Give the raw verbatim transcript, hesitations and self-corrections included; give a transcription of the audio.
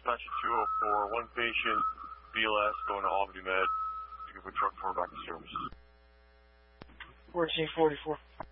Dispatch two oh four, one patient, B L S going to Albany Med. You can put truck four back to service. fourteen forty-four.